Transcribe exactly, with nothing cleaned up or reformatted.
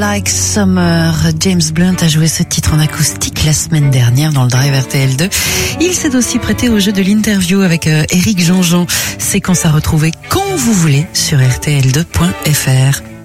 Like Summer, James Blunt a joué ce titre en acoustique la semaine dernière dans le Drive R T L deux. Il s'est aussi prêté au jeu de l'interview avec euh, Éric Jean-Jean. Séquence à retrouver quand vous voulez sur R T L deux point F R.